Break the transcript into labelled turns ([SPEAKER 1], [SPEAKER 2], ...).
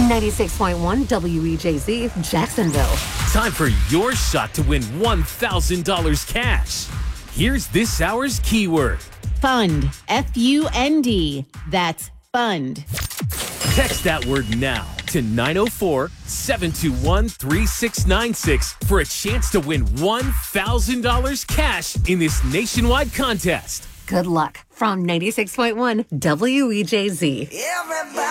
[SPEAKER 1] 96.1 WEJZ, Jacksonville.
[SPEAKER 2] Time for your shot to win $1,000 cash. Here's this hour's keyword.
[SPEAKER 3] Fund. F-U-N-D. That's fund.
[SPEAKER 2] Text that word now to 904-721-3696 for a chance to win $1,000 cash in this nationwide contest.
[SPEAKER 1] Good luck from 96.1 WEJZ.
[SPEAKER 4] Everybody